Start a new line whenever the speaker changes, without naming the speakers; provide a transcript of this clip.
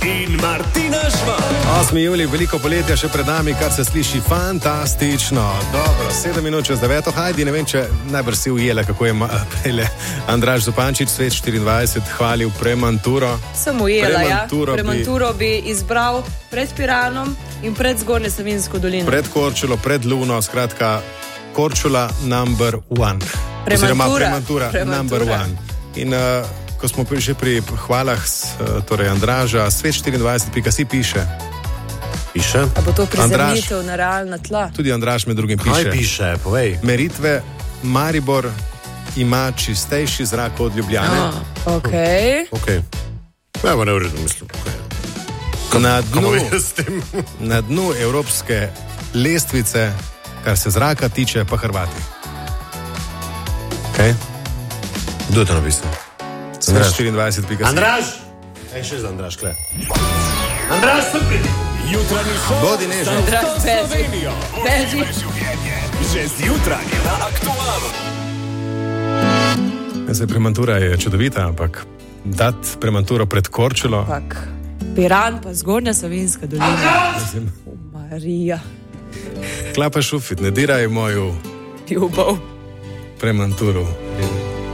in Martina Žvan.
8. julij, veliko poletja še pred nami, kar se sliši fantastično. Dobro, 7 minut čez 9. Hajdi, ne vem, če najbrž si ujela, kako je prele Andraž Zupančič, Svet 24, hvalil Premanturo.
Sem ujela, Premanturo bi izbral pred Piranom in pred Zgornjo Savinjsko dolino.
Pred Korčulo, pred Luno, skratka, Korčula number one.
Prematura
number one. In ko smo že pri hvalah torej Andraža, svet24.si piše.
A bo to prizemljitev na realna tla?
Tudi Andraž med drugim piše.
Kaj piše, povej.
Meritve, Maribor ima čistejši zrak od Ljubljane.
Okay.
Ja, pa ne vredo mislim.
Na dnu evropske lestvice, kar se zraka tiče, pa Hrvati.
Okay. Kdo je to napisal?
24.si.
Andraž! Še za Andraž, kle. Andraž, sem pridi!
Jutranji šov.
Bodi nežen.
Andraž, beži.
Že zjutraj na Aktualu.
Premantura je čudovita, ampak dati Premanturo pred Korčulo.
Piran pa Zgornja Savinjska dolina. Marija.
Klapa šufit, ne diraj moju
ljubav.
Premanturu.